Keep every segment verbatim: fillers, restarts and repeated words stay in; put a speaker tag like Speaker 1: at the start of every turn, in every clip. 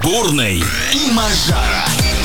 Speaker 1: Бурный и Мажара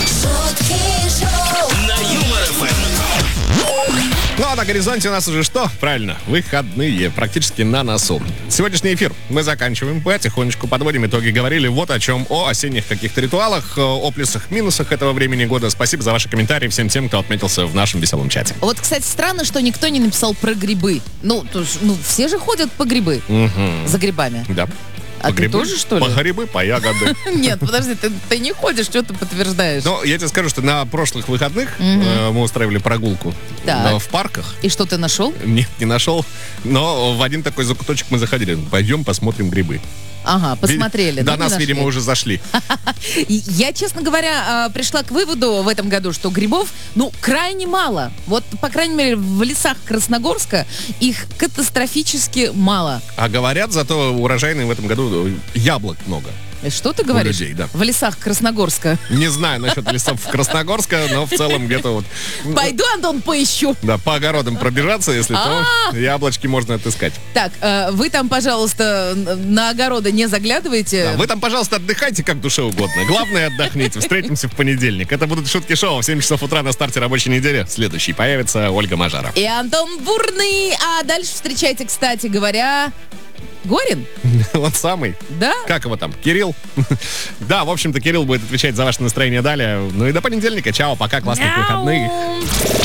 Speaker 1: на Юмор эф эм.
Speaker 2: Ну а на горизонте у нас уже что? Правильно, выходные, практически на носу. Сегодняшний эфир мы заканчиваем, потихонечку подводим итоги. Говорили вот о чем, о осенних каких-то ритуалах, о плюсах, минусах этого времени года. Спасибо за ваши комментарии всем тем, кто отметился в нашем веселом чате.
Speaker 3: Вот, кстати, странно, что никто не написал про грибы. Ну, то есть, ну все же ходят по грибы,
Speaker 2: Угу.
Speaker 3: за грибами.
Speaker 2: Да.
Speaker 3: А
Speaker 2: По
Speaker 3: ты
Speaker 2: грибы,
Speaker 3: тоже, что ли?
Speaker 2: По грибы, по ягоды.
Speaker 3: Нет, подожди, ты, ты не ходишь, что ты подтверждаешь?
Speaker 2: Но я тебе скажу, что на прошлых выходных э, мы устраивали прогулку
Speaker 3: Так.
Speaker 2: э, в парках.
Speaker 3: И что ты нашел?
Speaker 2: Нет, не нашел. Но в один такой закуточек мы заходили. Пойдем посмотрим грибы.
Speaker 3: Ага, посмотрели.
Speaker 2: До
Speaker 3: но не
Speaker 2: нас,
Speaker 3: нашли.
Speaker 2: видимо, уже зашли.
Speaker 3: И Я, честно говоря, а, пришла к выводу в этом году, что грибов, ну, крайне мало. Вот, по крайней мере, в лесах Красногорска их катастрофически мало.
Speaker 2: А говорят, зато урожайный в этом году яблок много.
Speaker 3: И Что ты говоришь?
Speaker 2: людей, да.
Speaker 3: В лесах Красногорска.
Speaker 2: Не знаю насчет лесов Красногорска, но в целом где-то вот...
Speaker 3: Пойду, Антон, поищу.
Speaker 2: Да, по огородам пробежаться, если то, яблочки можно отыскать.
Speaker 3: Так, э, вы там, пожалуйста, н- на огороды не заглядывайте.
Speaker 2: Да, вы там, пожалуйста, отдыхайте как душе угодно. Главное, отдохните. Встретимся в понедельник. Это будут шутки шоу в семь часов утра на старте рабочей недели. Следующий появится Ольга Мажара.
Speaker 3: И Антон Бурный. А дальше встречайте, кстати говоря, Горин.
Speaker 2: Он самый.
Speaker 3: Да?
Speaker 2: Как его там? Кирилл? Да, в общем-то, Кирилл будет отвечать за ваше настроение далее. Ну и до понедельника. Чао, пока, классных выходных.